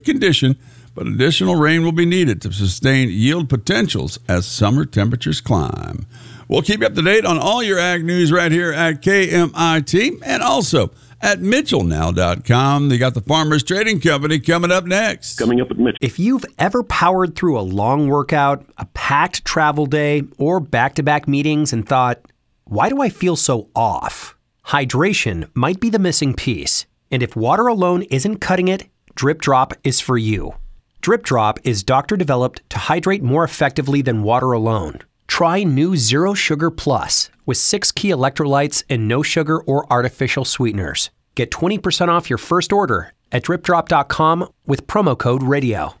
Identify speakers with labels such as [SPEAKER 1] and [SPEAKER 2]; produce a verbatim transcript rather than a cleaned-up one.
[SPEAKER 1] condition, but additional rain will be needed to sustain yield potentials as summer temperatures climb. We'll keep you up to date on all your ag news right here at K M I T and also at Mitchell Now dot com. They got the Farmers Trading Company coming up next.
[SPEAKER 2] Coming up at Mitchell.
[SPEAKER 3] If you've ever powered through a long workout, a packed travel day, or back-to-back meetings and thought, why do I feel so off? Hydration might be the missing piece. And if water alone isn't cutting it, Drip Drop is for you. Drip Drop is doctor-developed to hydrate more effectively than water alone. Try new Zero Sugar Plus with six key electrolytes and no sugar or artificial sweeteners. Get twenty percent off your first order at drip drop dot com with promo code radio.